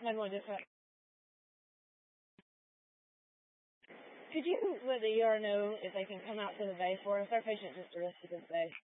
911 dispatch. Could you let the ER know if they can come out to the bay for us? Our patient just arrested this bay.